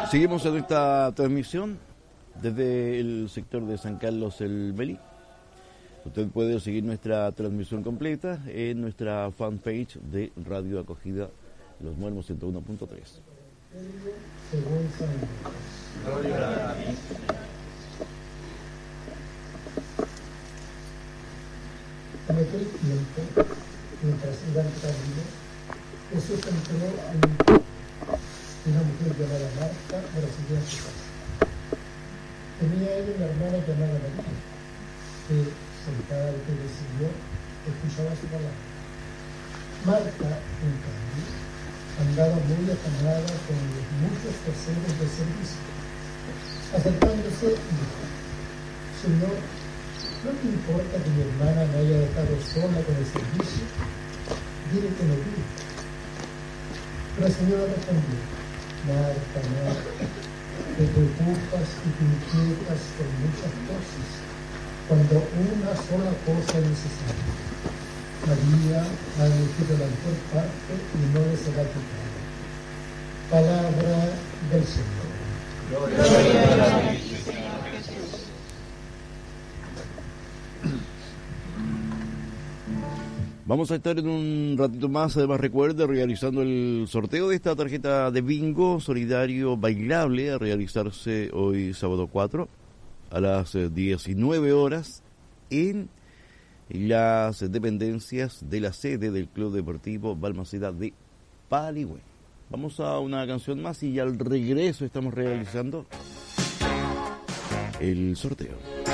Seguimos en esta transmisión desde el sector de San Carlos el Belí. Usted puede seguir nuestra transmisión completa en nuestra fanpage de Radio Acogida Los Muermos 101.3. En aquel tiempo, mientras iban camino, Jesús entró en un pueblo. Una mujer llamada Marta lo recibió en su casa. Tenía ella una hermana llamada María, que, sentada ante el Señor, escuchaba su palabra. Marta, en cambio, andaba muy afanada con los muchos quehaceres de servicio. Acercándose, dijo: Señor, ¿no te importa que mi hermana me haya dejado sola con el servicio? Dile que me diga. Pero el Señor respondió: Marta, Marta, te preocupas y te inquietas por muchas cosas, cuando una sola cosa es necesaria. María ha elegido la mejor parte y no le será quitada. Palabra del Señor. Gloria a ti, Señor Jesús. Vamos a estar en un ratito más, además recuerde, realizando el sorteo de esta tarjeta de bingo solidario bailable a realizarse hoy sábado 4 a las 19 horas en las dependencias de la sede del Club Deportivo Balmaceda de Paligüe. Vamos a una canción más y al regreso estamos realizando el sorteo.